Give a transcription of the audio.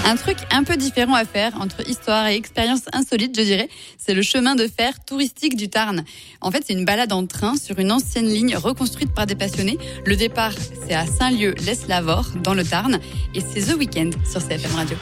Un truc un peu différent à faire entre histoire et expérience insolite, je dirais, c'est le chemin de fer touristique du Tarn. En fait, c'est une balade en train sur une ancienne ligne reconstruite par des passionnés. Le départ, c'est à Saint-Lieu-lès-Lavore, dans le Tarn, et c'est The Weeknd sur CFM Radio.